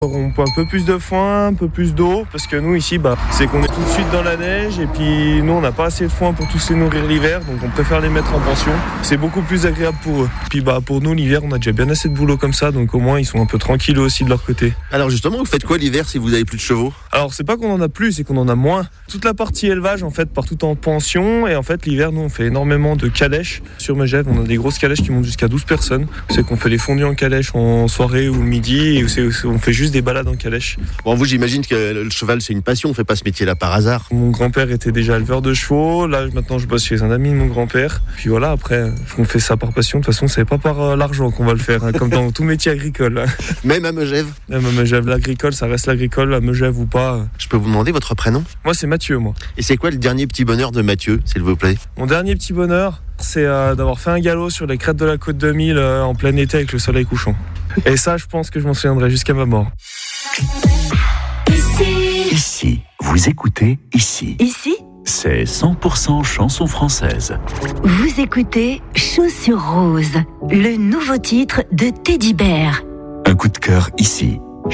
On peut un peu plus de foin, un peu plus d'eau, parce que nous ici, c'est qu'on est tout de suite dans la neige et puis nous on n'a pas assez de foin pour tous les nourrir l'hiver, donc on préfère les mettre en pension. C'est beaucoup plus agréable pour eux. Puis pour nous l'hiver, on a déjà bien assez de boulot comme ça, donc au moins ils sont un peu tranquilles aussi de leur côté. Alors justement, vous faites quoi l'hiver si vous avez plus de chevaux ? Alors c'est pas qu'on en a plus, c'est qu'on en a moins. Toute la partie élevage en fait part tout en pension et en fait l'hiver nous on fait énormément de calèches. Sur Megève, on a des grosses calèches qui montent jusqu'à 12 personnes. C'est qu'on fait les fondus en calèche en soirée ou le midi et on fait juste des balades en calèche. Bon, vous, j'imagine que le cheval, c'est une passion. On fait pas ce métier-là par hasard. Mon grand-père était déjà éleveur de chevaux. Là, maintenant, je bosse chez un ami de mon grand-père. Puis voilà, après, on fait ça par passion. De toute façon, c'est pas par l'argent qu'on va le faire, comme dans tout métier agricole. Même à Megève ? Même à Megève, l'agricole, ça reste l'agricole, à Megève ou pas. Je peux vous demander votre prénom ? Moi, c'est Mathieu, moi. Et c'est quoi le dernier petit bonheur de Mathieu, s'il vous plaît ? Mon dernier petit bonheur, c'est d'avoir fait un galop sur les crêtes de la Côte 2000 en plein été avec le soleil couchant. Et ça, je pense que je m'en souviendrai jusqu'à ma mort. Ici, vous écoutez Ici. Ici, c'est 100% chanson française. vous écoutez Chaussures Roses, le nouveau titre de Teddy Bear. Un coup de cœur ici.